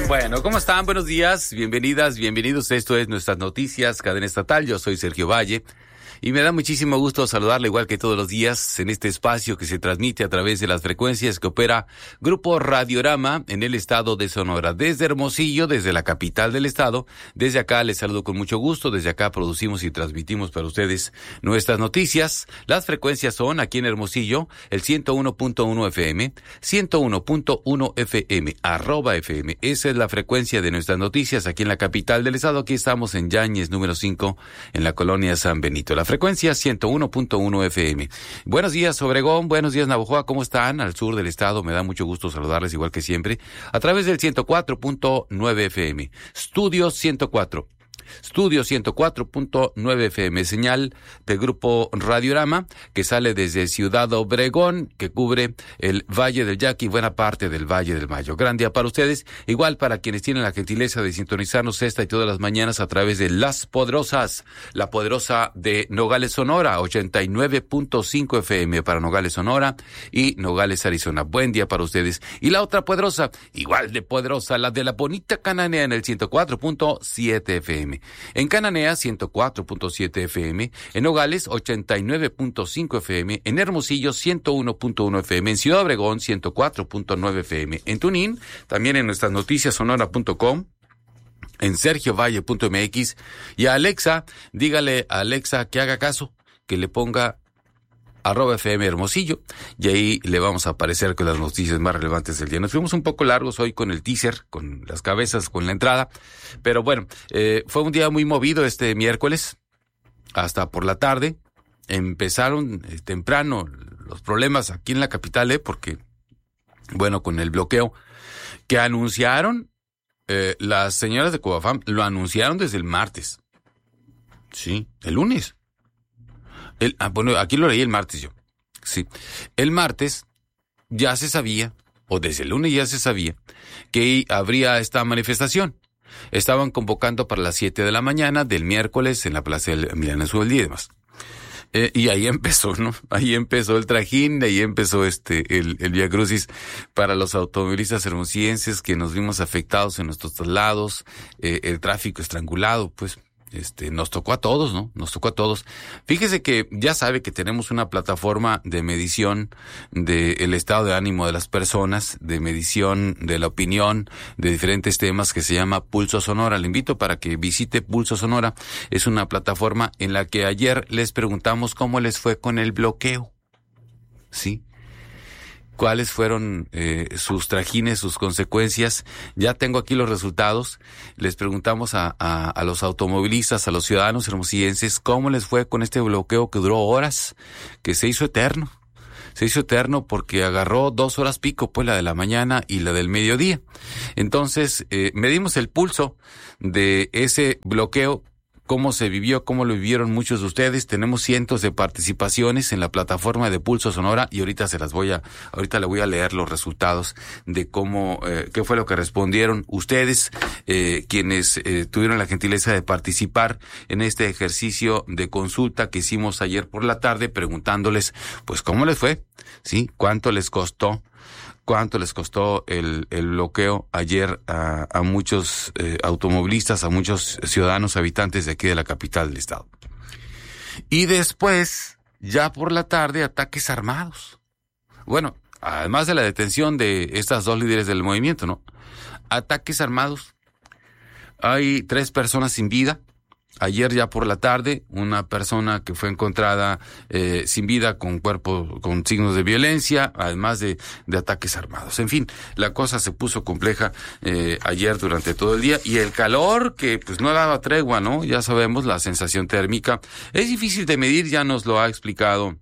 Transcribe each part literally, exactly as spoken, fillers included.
Bueno, ¿cómo están? Buenos días, bienvenidas, bienvenidos. Esto es Nuestras Noticias, Cadena Estatal. Yo soy Sergio Valle y me da muchísimo gusto saludarle igual que todos los días en este espacio que se transmite a través de las frecuencias que opera Grupo Radiorama en el estado de Sonora. Desde Hermosillo, desde la capital del estado, desde acá les saludo con mucho gusto. Desde acá producimos y transmitimos para ustedes nuestras noticias. Las frecuencias son aquí en Hermosillo, el ciento uno punto uno F M, ciento uno punto uno F M, arroba F M. Esa es la frecuencia de nuestras noticias aquí en la capital del estado. Aquí estamos en Yáñez, número cinco, en la colonia San Benito. La frecuencia ciento uno punto uno F M. Buenos días, Obregón. Buenos días, Navojoa. ¿Cómo están? Al sur del estado. Me da mucho gusto saludarles igual que siempre a través del ciento cuatro punto nueve F M. Estudio ciento cuatro. Estudio ciento cuatro punto nueve F M, señal del Grupo Radiorama que sale desde Ciudad Obregón, que cubre el Valle del Yaqui y buena parte del Valle del Mayo. Gran día para ustedes, igual para quienes tienen la gentileza de sintonizarnos esta y todas las mañanas a través de Las Poderosas, la poderosa de Nogales, Sonora, ochenta y nueve punto cinco F M para Nogales, Sonora y Nogales, Arizona. Buen día para ustedes. Y la otra poderosa, igual de poderosa, la de la bonita Cananea en el ciento cuatro punto siete F M. En Cananea, ciento cuatro punto siete F M. En Nogales, ochenta y nueve punto cinco F M. En Hermosillo, ciento uno punto uno F M. En Ciudad Obregón, ciento cuatro punto nueve F M. En Tunín, también en nuestras noticias sonora punto com. En sergio valle punto m x. Y a Alexa, dígale a Alexa que haga caso, que le ponga arroba F M Hermosillo, y ahí le vamos a aparecer con las noticias más relevantes del día. Nos fuimos un poco largos hoy con el teaser, con las cabezas, con la entrada, pero bueno, eh, fue un día muy movido este miércoles, hasta por la tarde. Empezaron eh, temprano los problemas aquí en la capital, eh, porque, bueno, con el bloqueo que anunciaron, eh, las señoras de Covafam lo anunciaron desde el martes, sí, el lunes. El, ah, bueno, aquí lo leí el martes yo. Sí. El martes ya se sabía, o desde el lunes ya se sabía, que habría esta manifestación. Estaban convocando para las siete de la mañana del miércoles en la Plaza del Emiliano Zubeldía y demás. Eh, y ahí empezó, ¿no? Ahí empezó el trajín, ahí empezó este, el, el viacrucis para los automovilistas hermosillenses que nos vimos afectados en nuestros traslados, eh, el tráfico estrangulado, pues. Este, nos tocó a todos, ¿no? Nos tocó a todos. Fíjese que ya sabe que tenemos una plataforma de medición del estado de ánimo de las personas, de medición de la opinión de diferentes temas que se llama Pulso Sonora. Le invito para que visite Pulso Sonora. Es una plataforma en la que ayer les preguntamos cómo les fue con el bloqueo. ¿Sí? ¿Cuáles fueron eh, sus trajines, sus consecuencias? Ya tengo aquí los resultados. Les preguntamos a, a, a los automovilistas, a los ciudadanos hermosillenses, cómo les fue con este bloqueo que duró horas, que se hizo eterno. Se hizo eterno porque agarró dos horas pico, pues la de la mañana y la del mediodía. Entonces, eh, medimos el pulso de ese bloqueo. Cómo se vivió, cómo lo vivieron muchos de ustedes. Tenemos cientos de participaciones en la plataforma de Pulso Sonora y ahorita se las voy a, ahorita le voy a leer los resultados de cómo, eh, qué fue lo que respondieron ustedes, eh, quienes eh, tuvieron la gentileza de participar en este ejercicio de consulta que hicimos ayer por la tarde, preguntándoles, pues, cómo les fue, sí, cuánto les costó. ¿Cuánto les costó el, el bloqueo ayer a, a muchos eh, automovilistas, a muchos ciudadanos habitantes de aquí de la capital del estado? Y después, ya por la tarde, ataques armados. Bueno, además de la detención de estas dos líderes del movimiento, ¿no? Ataques armados. Hay tres personas sin vida. Ayer ya por la tarde, una persona que fue encontrada eh, sin vida con cuerpo, con signos de violencia, además de, de ataques armados. En fin, la cosa se puso compleja eh, ayer durante todo el día y el calor que pues no daba tregua, ¿no? Ya sabemos, la sensación térmica es difícil de medir, ya nos lo ha explicado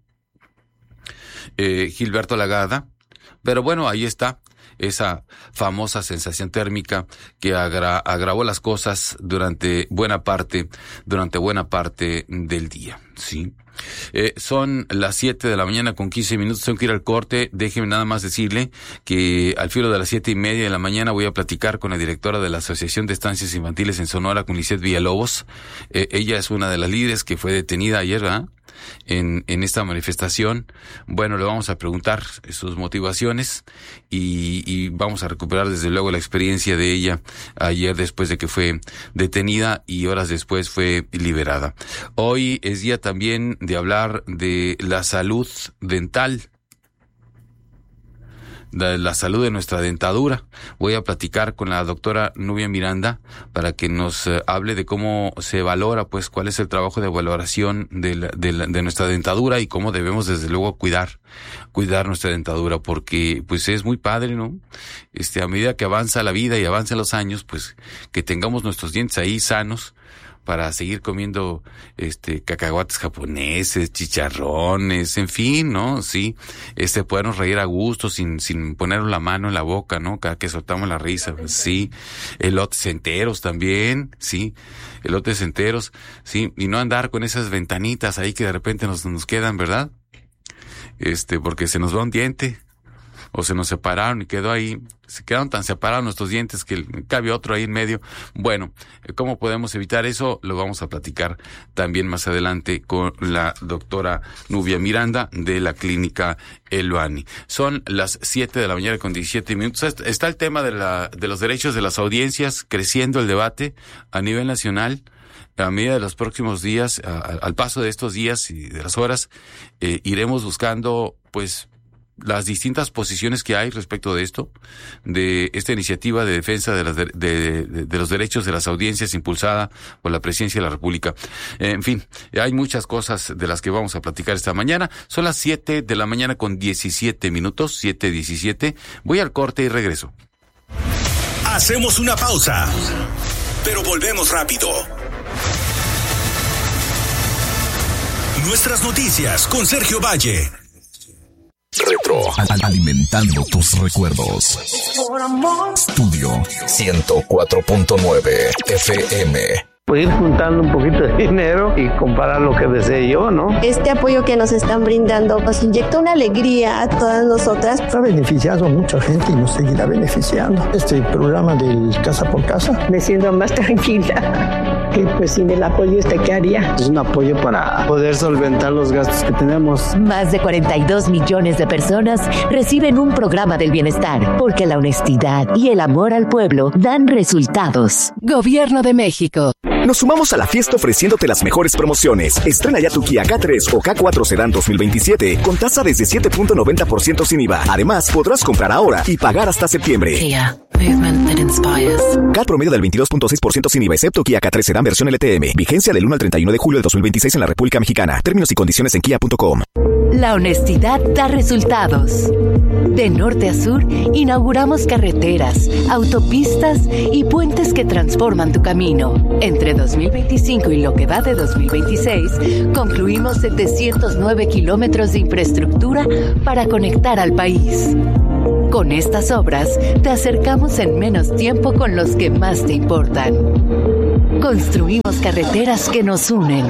eh, Gilberto Lagada, pero bueno, ahí está. Esa famosa sensación térmica que agra- agravó las cosas durante buena parte, durante buena parte del día, ¿sí? Eh, son las siete de la mañana con quince minutos, tengo que ir al corte. Déjeme nada más decirle que al filo de las siete y media de la mañana voy a platicar con la directora de la Asociación de Estancias Infantiles en Sonora, con Lisette Villalobos. Eh, ella es una de las líderes que fue detenida ayer, ¿verdad? en, en esta manifestación. Bueno, le vamos a preguntar sus motivaciones y, y vamos a recuperar desde luego la experiencia de ella ayer después de que fue detenida y horas después fue liberada. Hoy es día también de hablar de la salud dental. De la salud de nuestra dentadura. Voy a platicar con la doctora Nubia Miranda para que nos eh, hable de cómo se valora, pues, cuál es el trabajo de valoración de, la, de, la, de nuestra dentadura y cómo debemos, desde luego, cuidar, cuidar nuestra dentadura, porque, pues, es muy padre, ¿no? Este, a medida que avanza la vida y avanzan los años, pues, que tengamos nuestros dientes ahí sanos, para seguir comiendo este cacahuates japoneses, chicharrones, en fin, ¿no? Sí, este podernos reír a gusto sin sin poner la mano en la boca, ¿no? Cada que soltamos la risa, sí. Elotes enteros también, sí. Elotes enteros, sí, y no andar con esas ventanitas ahí que de repente nos nos quedan, ¿verdad? Este, porque se nos va un diente o se nos separaron y quedó ahí, se quedaron tan separados nuestros dientes que cabe otro ahí en medio. Bueno, ¿cómo podemos evitar eso? Lo vamos a platicar también más adelante con la doctora Nubia Miranda de la clínica Eluani. Son las siete de la mañana con diecisiete minutos. Está el tema de la de los derechos de las audiencias, creciendo el debate a nivel nacional. A medida de los próximos días, a, al paso de estos días y de las horas, eh, iremos buscando, pues, las distintas posiciones que hay respecto de esto, de esta iniciativa de defensa de, las de, de, de los derechos de las audiencias impulsada por la Presidencia de la República. En fin, hay muchas cosas de las que vamos a platicar esta mañana. Son las siete de la mañana con diecisiete minutos, siete diecisiete. Voy al corte y regreso. Hacemos una pausa, pero volvemos rápido. Nuestras noticias con Sergio Valle. Retro. Alimentando tus recuerdos. Estudio ciento cuatro punto nueve F M. Pues ir juntando un poquito de dinero y comprar lo que desee yo, ¿no? Este apoyo que nos están brindando nos inyecta una alegría a todas nosotras. Ha beneficiado a mucha gente y nos seguirá beneficiando. Este programa del Casa por Casa. Me siento más tranquila. Que pues sin el apoyo este que haría. Es un apoyo para poder solventar los gastos que tenemos. Más de cuarenta y dos millones de personas reciben un programa del bienestar, porque la honestidad y el amor al pueblo dan resultados. Gobierno de México. Nos sumamos a la fiesta ofreciéndote las mejores promociones. Estrena ya tu Kia K tres o K cuatro Sedan dos mil veintisiete con tasa desde siete punto noventa por ciento sin I V A. Además, podrás comprar ahora y pagar hasta septiembre. Kia, movement that inspires. C A T promedio del veintidós punto seis por ciento sin I V A, excepto Kia K tres Sedan versión L T M. Vigencia del uno al treinta y uno de julio del dos mil veintiséis en la República Mexicana. Términos y condiciones en kia punto com. La honestidad da resultados. De norte a sur, inauguramos carreteras, autopistas y puentes que transforman tu camino. Entre dos mil veinticinco y lo que va de dos mil veintiséis, concluimos setecientos nueve kilómetros de infraestructura para conectar al país. Con estas obras, te acercamos en menos tiempo con los que más te importan. Construimos carreteras que nos unen.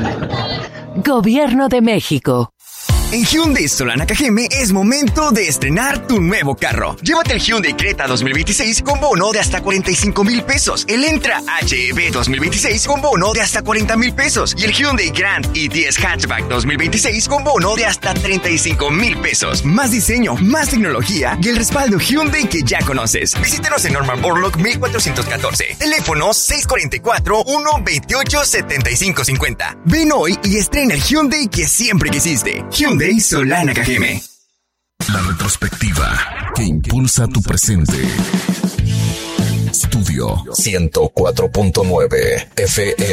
Gobierno de México. En Hyundai Solana Cajeme es momento de estrenar tu nuevo carro. Llévate el Hyundai Creta dos mil veintiséis con bono de hasta cuarenta y cinco mil pesos. El Entra H E V dos mil veintiséis con bono de hasta cuarenta mil pesos. Y el Hyundai Grand i diez Hatchback dos mil veintiséis con bono de hasta treinta y cinco mil pesos. Más diseño, más tecnología y el respaldo Hyundai que ya conoces. Visítanos en Norman Borlaug mil cuatrocientos catorce. Teléfono seis cuatro cuatro, uno dos ocho, siete cinco cinco cero. Ven hoy y estrena el Hyundai que siempre quisiste. Hyundai Solana Cajeme. La retrospectiva que impulsa tu presente. Estudio ciento cuatro punto nueve F M.